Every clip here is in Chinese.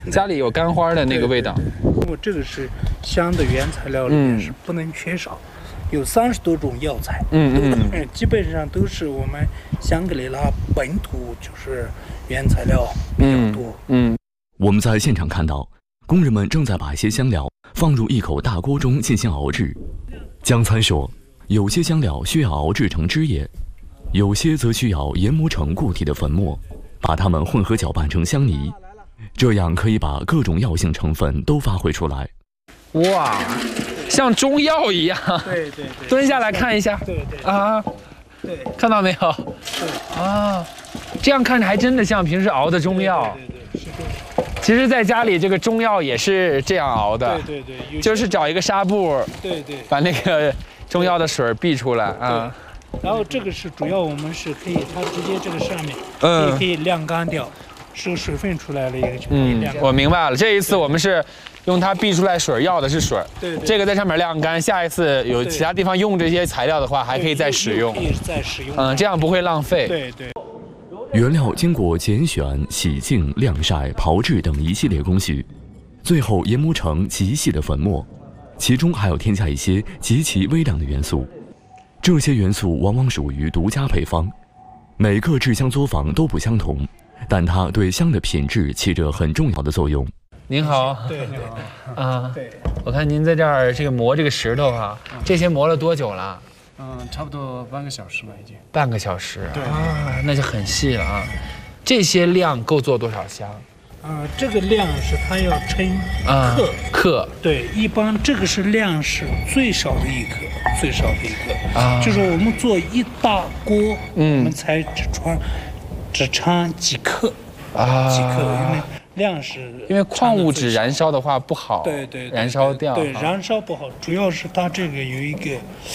家里有干花的那个味道。 我这个是香的原材料里面是不能缺少，有30多种药材，基本上都是我们香格里拉本土就是原材料比较多。 我们在现场看到，工人们正在把一些香料放入一口大锅中进行熬制。江参说，有些香料需要熬制成汁液，有些则需要研磨成固体的粉末，把它们混合搅拌成香泥，这样可以把各种药性成分都发挥出来。 哇，像中药一样。 对， 蹲下来看一下。 对啊， 对， 看到没有？ 对啊，这样看着还真的像平时熬的中药。 对，是这样。 其实，在家里这个中药也是这样熬的。 对， 就是找一个纱布， 对， 把那个中药的水避出来啊。 然后这个是主要我们是可以，它直接这个上面也可以晾干掉，是水分出来了一个就可以晾干。 我明白了，这一次我们是用它避出来水，要的是水。 对， 这个在上面晾干，下一次有其他地方用这些材料的话，还可以再使用。 可以再使用。 这样不会浪费。 对。 原料经过拣选、洗净、晾晒、炮制等一系列工序，最后研磨成极细的粉末，其中还要添加一些极其微量的元素。这些元素往往属于独家配方，每个制香作坊都不相同，但它对香的品质起着很重要的作用。 您好。 对。对。 我看您在这儿这个磨这个石头哈，这些磨了多久了？ 差不多半个小时吧，已经。 半个小时。 对啊，那就很细了啊。这些量够做多少香？ 这个量是它要称克。对，一般这个是量是最少的一克，就是我们做一大锅，我们才只掺几克，因为量是因为矿物质燃烧的话不好， 对， 燃烧掉， 对，燃烧不好，主要是它这个有一个，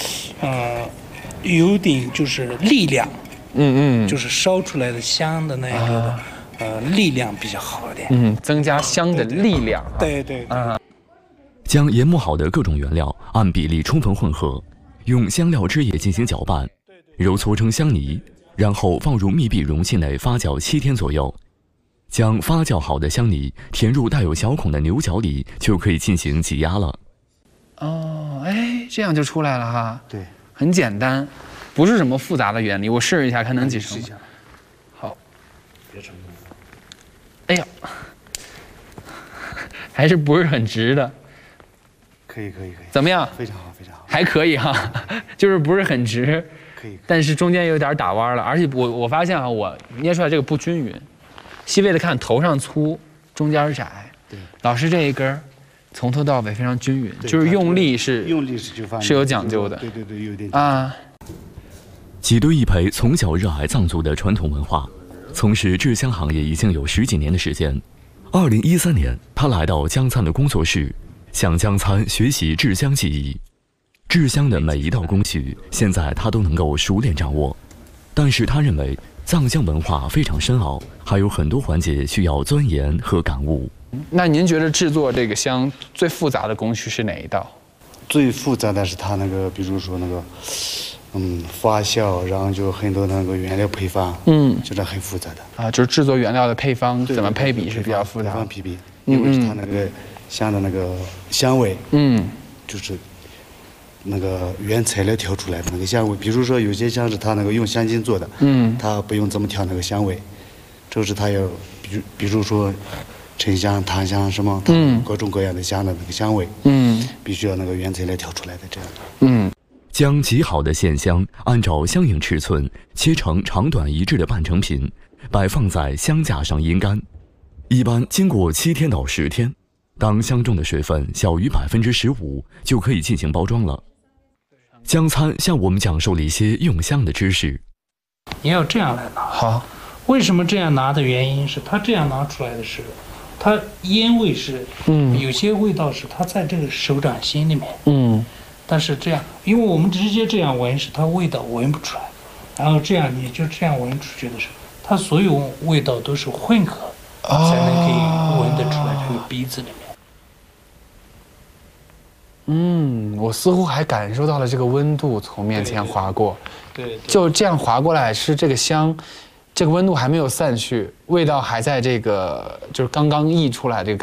有点就是力量，就是烧出来的香的那个力量比较好一点， 增加香的力量， 对。 将研磨好的各种原料按比例充分混合，用香料汁液进行搅拌，揉搓成香泥，然后放入密闭容器内发酵7天左右。将发酵好的香泥填入带有小孔的牛角里，就可以进行挤压了。 这样就出来了哈。 对， 很简单，不是什么复杂的原理。我试一下，看能挤成。好。别成功。哎呀，还是不是很直的。 可以。 怎么样？ 非常好。 还可以哈，就是不是很直。 可以。 但是中间有点打弯了，而且我发现我捏出来这个不均匀。细微的看，头上粗，中间窄。对，老师这一根从头到尾非常均匀，就是用力是有讲究的。 对，有点吉堆一培从小热爱藏族的传统文化，从事制香行业已经有10几年的时间。2013年，他来到江参的工作室，向江参学习制香技艺。制香的每一道工序，现在他都能够熟练掌握。但是他认为，藏香文化非常深奥，还有很多环节需要钻研和感悟。 那您觉得制作这个香最复杂的工序是哪一道？ 最复杂的是它那个，比如说那个，发酵，然后就很多那个原料配方，就是很复杂的。 就是制作原料的配方怎么配比是比较复杂的。 配方配比，因为是它那个香的那个香味，就是那个原材料调出来的那个香味。比如说有些香是它那个用香精做的，它不用这么调那个香味，这是它要，比如说沉香、檀香什么，各种各样的香的那个香味，必须要那个原材料调出来的这样。 将极好的线香按照相应尺寸切成长短一致的半成品，摆放在香架上阴干。一般经过7天到10天，当香中的水分小于15%，就可以进行包装了。江参向我们讲述了一些用香的知识。 你要这样来拿。 好。 为什么这样拿的原因是，它这样拿出来的时候，它烟味是，有些味道是它在这个手掌心里面，但是这样，因为我们直接这样闻是它味道闻不出来，然后这样你就这样闻出去的时候，它所有味道都是混合，才能可以闻得出来这个鼻子里面。 我似乎还感受到了这个温度从面前划过， 对， 就这样划过来，是这个香，这个温度还没有散去，味道还在这个就是刚刚溢出来这个感觉。